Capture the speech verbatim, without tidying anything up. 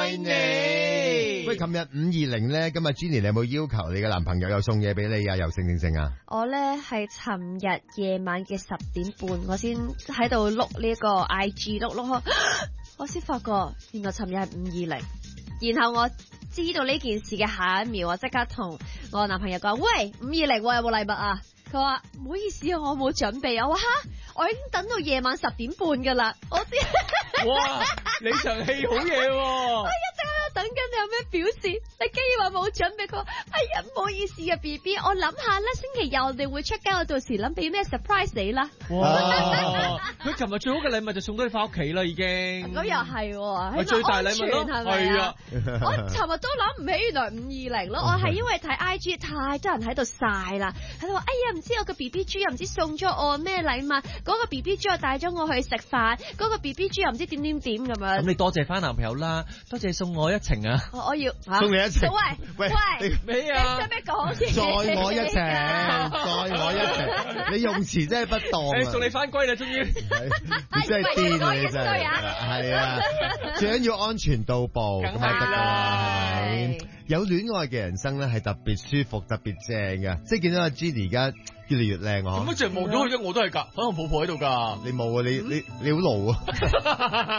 愛你。喂，琴日五二零咧，今日 Jenny 你有冇要求你嘅男朋友又送嘢俾你啊？又剩剩剩啊？ 我咧係尋日夜晚嘅十點半，我先喺度碌呢個 I G 碌碌，我先發覺原來尋日係五二零，然後我知道呢件事嘅下一秒，我即刻同我男朋友講：喂，五二零有冇禮物啊？佢話唔好意思啊，我冇準備啊。我話吓，我已經等到夜晚十點半噶啦，我知。 哇，你場戲好嘢喎！ 我一直喺度等緊你有咩表示，你竟然話冇準備。佢話哎呀，唔好意思啊 B B， 我諗下啦，星期日我哋會出街，我到時諗俾咩 surprise 你啦。 哇！佢琴日最好嘅禮物就送到你翻屋企啦，已經。 咁又係， 係最大禮物咯，係啊！ 我尋日都諗唔起，原來五二零咯。我係因為睇 I G 太多人喺度晒啦，喺度話哎呀，唔知我個 B B 豬又唔知送咗我咩禮物，嗰個 B B 豬又帶咗我去食飯，嗰個 B B 豬又唔知點點點咁樣。 咁你多謝翻男朋友啦，多謝送我一程啊！ 我我要送你一程。 喂喂， 咩啊？ 你使咩講先？ 載我一程，載我一程，你用詞真係不當啊！ 送你翻歸啦，終於。 你真係癲啊！你真係。係啊，最緊要安全到步咁就得啦，係咪？有戀愛嘅人生咧係特別舒服、特別正嘅，即係見到阿 Jenny 而家越嚟越靚嗬。 咁一直望咗佢啫，我都係㗎，可能抱抱喺度㗎。 你冇啊？你你你好老啊！